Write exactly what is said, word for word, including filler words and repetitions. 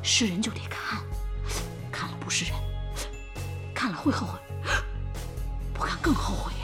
是人就得看，看了不是人，看了会后悔，不看更后悔呀。